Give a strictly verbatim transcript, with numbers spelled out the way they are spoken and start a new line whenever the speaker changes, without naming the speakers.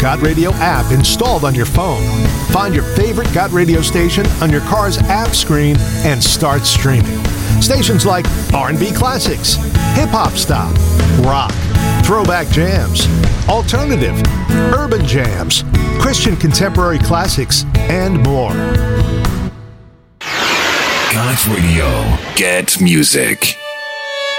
Got Radio app installed on your phone. Find your favorite Got Radio station on your car's app screen and start streaming. Stations like R and B classics, hip-hop style, rock, throwback jams, alternative, urban jams, Christian contemporary classics, and more.
Got Radio. Get music.